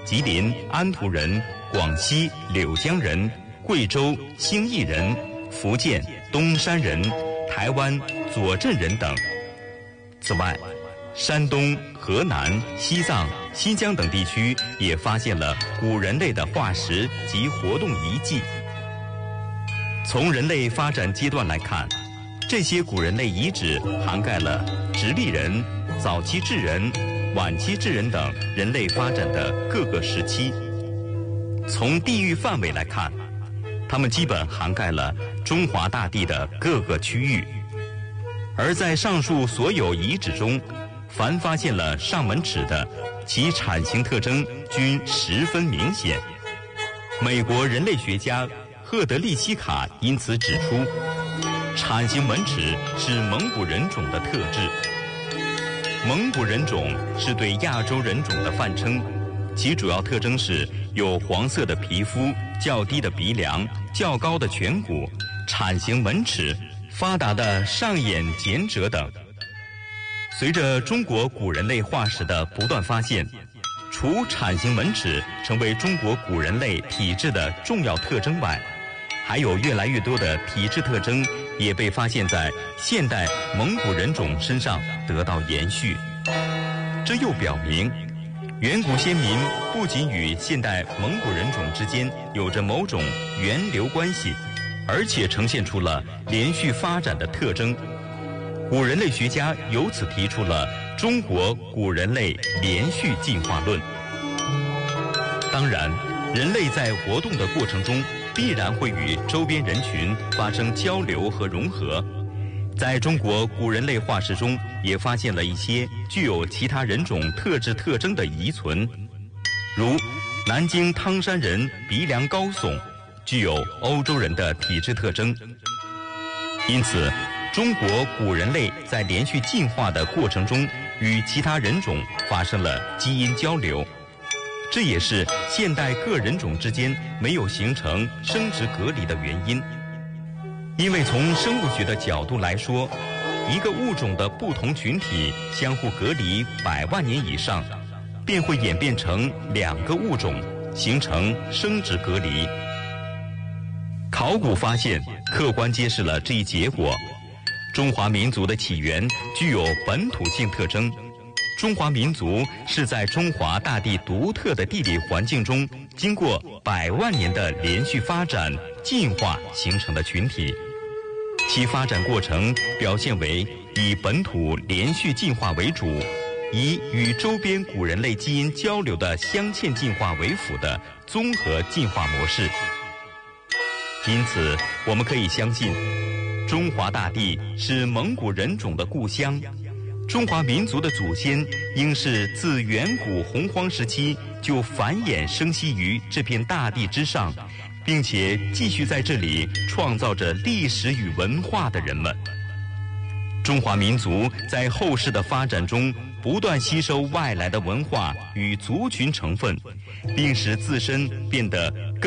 吉林安图人、广西柳江人、贵州兴义人、福建东山人、台湾左镇人等。此外，山东、河南、西藏、新疆等地区也发现了古人类的化石及活动遗迹。从人类发展阶段来看，这些古人类遗址涵盖了直立人、早期智人、晚期智人等人类发展的各个时期。从地域范围来看，它们基本涵盖了中华大地的各个区域。而在上述所有遗址中，凡发现了上门齿的，其产形特征均十分明显。美国人类学家赫德利希卡因此指出，铲形门齿是蒙古人种的特质。蒙古人种是对亚洲人种的泛称，其主要特征是有黄色的皮肤、较低的鼻梁、较高的颧骨、铲形门齿、发达的上眼睑褶等。随着中国古人类化石的不断发现，除铲形门齿成为中国古人类体质的重要特征外，还有越来越多的体质特征也被发现在现代蒙古人种身上得到延续。这又表明，远古先民不仅与现代蒙古人种之间有着某种源流关系，而且呈现出了连续发展的特征。古人类学家由此提出了中国古人类连续进化论。当然，人类在活动的过程中必然会与周边人群发生交流和融合。在中国古人类化石中，也发现了一些具有其他人种特质特征的遗存，如南京汤山人鼻梁高耸，具有欧洲人的体质特征。因此，中国古人类在连续进化的过程中与其他人种发生了基因交流，这也是现代各人种之间没有形成生殖隔离的原因。因为从生物学的角度来说，一个物种的不同群体相互隔离100万年以上，便会演变成2个物种，形成生殖隔离。考古发现客观揭示了这一结果。中华民族的起源具有本土性特征，中华民族是在中华大地独特的地理环境中，经过100万年的连续发展进化形成的群体。其发展过程表现为以本土连续进化为主，以与周边古人类基因交流的镶嵌进化为辅的综合进化模式。因此，我们可以相信，中华大地是蒙古人种的故乡，中华民族的祖先应是自远古洪荒时期就繁衍生息于这片大地之上，并且继续在这里创造着历史与文化的人们。中华民族在后世的发展中不断吸收外来的文化与族群成分，并使自身变得